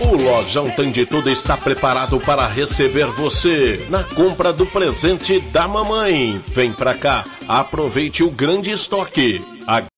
O Lojão Tem de Tudo está preparado para receber você na compra do presente da mamãe. Vem pra cá, aproveite o grande estoque.